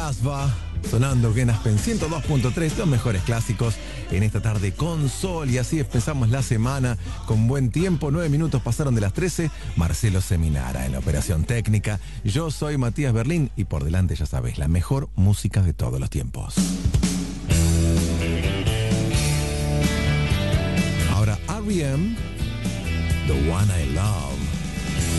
Casbah, sonando en Aspen 102.3, los mejores clásicos en esta tarde con sol. Y así empezamos la semana con buen tiempo. 9 minutos pasaron de las 13. Marcelo Seminara en la operación técnica. Yo soy Matías Berlín y por delante, ya sabes, la mejor música de todos los tiempos. Ahora R.E.M., The One I Love.